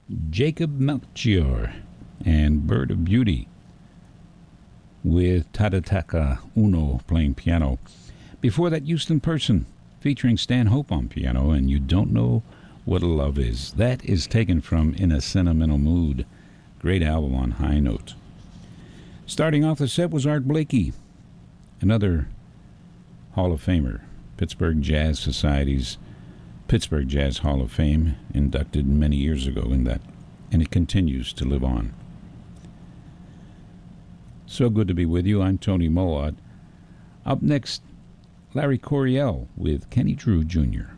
Jacob Melchior and Bird of Beauty with Tadataka Uno playing piano. Before that, Houston Person featuring Stan Hope on piano and You Don't Know What Love Is. That is taken from In a Sentimental Mood. Great album on High Note. Starting off the set was Art Blakey, another Hall of Famer, Pittsburgh Jazz Society's Pittsburgh Jazz Hall of Fame, inducted many years ago in that, and it continues to live on. So good to be with you. I'm Tony Mowat. Up next, Larry Coryell with Kenny Drew Jr.